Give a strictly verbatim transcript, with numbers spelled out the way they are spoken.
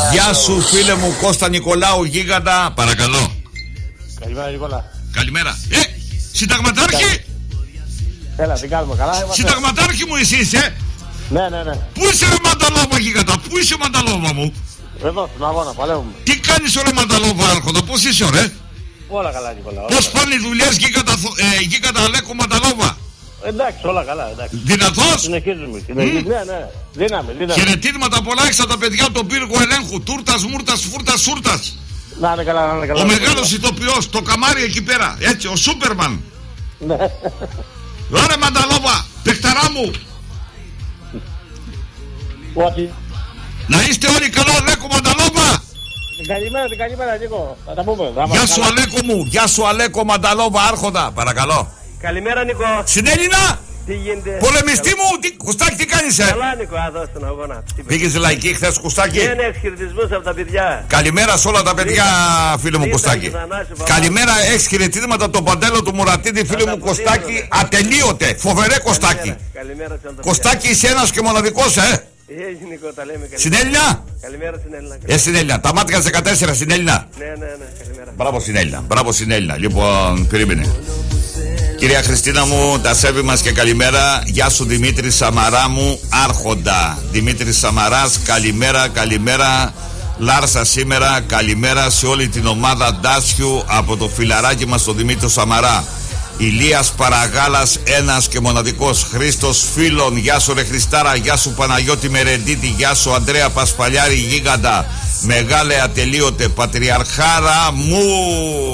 Γεια σου φίλε μου Κώστα Νικολάου Γίγαντα. Παρακαλώ. Καλημέρα Νικόλα. Καλημέρα. Ε, συνταγματάρχη. Έλα, τι κάνουμε, καλά είμαστε. Συνταγματάρχη μου εσύ είσαι. Ναι, ναι, ναι. Πού είσαι ρε Μανταλόβα Γίγαντα, πού είσαι Μανταλόβα μου? Εδώ, στον αγώνα, παλεύουμε. Τι κάνεις ρε Μανταλόβα Άρχοντα, πώς είσαι ρε? Όλα καλά Νικόλα. Πώς πάνε οι δουλειές Γίγαντα, ε, Γίγαντα Αλέκο Μανταλόβα? Εντάξει, όλα καλά, εντάξει. Δυνατός. Συνεχίζουμε. Συνεχίζουμε. Mm. Ναι, ναι. Δύναμη, δύναμη. Χαιρετίσματα πολλά έξω τα παιδιά από τον πύργο ελέγχου. Τούρτας, μούρτας, φούρτας, σούρτας. Να είναι καλά, να είναι καλά. Ο μεγάλος ηθοποιός, το καμάρι εκεί πέρα. Έτσι, ο Σούπερμαν. Ναι. Ωραία Μανταλόβα, παιχταρά μου. Ότι. Να είστε όλοι καλά, Αλέκο Μανταλόβα. Καλημέρα, την καλημέρα Νίκο. Θα τα πούμε. Γεια σου Αλέκο μου, γεια σου Αλέκο Μανταλόβα Άρχοντα. Παρακαλώ. Καλημέρα Νίκο. Συνέλληνα. Τι γίνεται? Πολεμιστή μου, τι, Κουστάκι, τι κάνεις ε? Καλά Νίκο, εδώ στον αγώνα. Πήγες λαϊκή χθες Κουστάκι? Ναι, ναι, χαιρετισμούς από τα παιδιά. Καλημέρα σε όλα τα παιδιά φίλε μου Κουστάκι. Καλημέρα, έχεις χαιρετίσματα από τον Παντέλο του Μουρατίδη φίλε μου Κουστάκι. Ατελείωτε, φοβερέ Κουστάκι. Κουστάκι είσαι ένας και μοναδικός ε. Συνέλληνα. Καλημέρα Συνέλληνα. Ε, Συνέλληνα, τα μάτια δεκατέσσερα Συνέλληνα. Ναι, ναι, ναι, καλημέρα. Μπράβο Συνέλληνα, μπράβο Συνέλληνα. Λοιπόν, περίμενε. Κυρία Χριστίνα μου, τα σέβη μας και καλημέρα. Γεια σου Δημήτρη Σαμαρά μου, Άρχοντα. Δημήτρη Σαμαράς, καλημέρα, καλημέρα. Λάρσα σήμερα, καλημέρα σε όλη την ομάδα Ντάσιου από το φιλαράκι μας τον Δημήτρη Σαμαρά. Ηλίας Παραγάλας, ένας και μοναδικός. Χρήστος Φίλων, γεια σου ρε Χριστάρα. Γεια σου Παναγιώτη Μερεντίτη. Γεια σου Ανδρέα Πασπαλιάρη Γίγαντα. Μεγάλε ατελείωτε πατριαρχάρα μου.